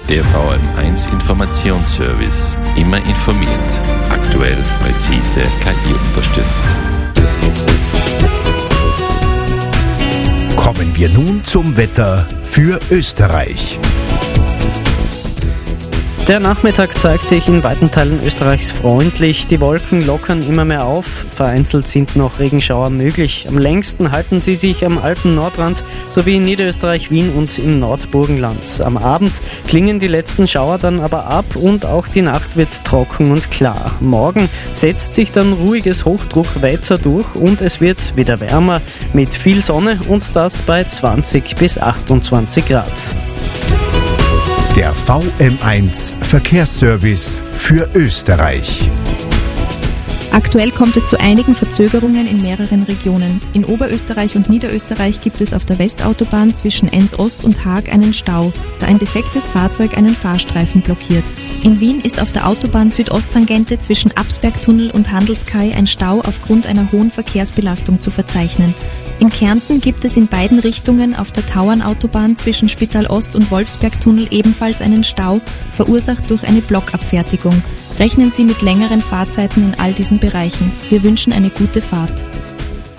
Der VM1 Informationsservice. Immer informiert. Aktuell, präzise, KI unterstützt. Kommen wir nun zum Wetter für Österreich. Der Nachmittag zeigt sich in weiten Teilen Österreichs freundlich. Die Wolken lockern immer mehr auf. Vereinzelt sind noch Regenschauer möglich. Am längsten halten sie sich am alten Nordrand sowie in Niederösterreich, Wien und im Nordburgenland. Am Abend klingen die letzten Schauer dann aber ab und auch die Nacht wird trocken und klar. Morgen setzt sich dann ruhiges Hochdruckwetter durch und es wird wieder wärmer mit viel Sonne und das bei 20 bis 28 Grad. Der VM1 Verkehrsservice für Österreich. Aktuell kommt es zu einigen Verzögerungen in mehreren Regionen. In Oberösterreich und Niederösterreich gibt es auf der Westautobahn zwischen Enns Ost und Haag einen Stau, da ein defektes Fahrzeug einen Fahrstreifen blockiert. In Wien ist auf der Autobahn Südosttangente zwischen Absbergtunnel und Handelskai ein Stau aufgrund einer hohen Verkehrsbelastung zu verzeichnen. In Kärnten gibt es in beiden Richtungen auf der Tauernautobahn zwischen Spital Ost und Wolfsbergtunnel ebenfalls einen Stau, verursacht durch eine Blockabfertigung. Rechnen Sie mit längeren Fahrzeiten in all diesen Bereichen. Wir wünschen eine gute Fahrt.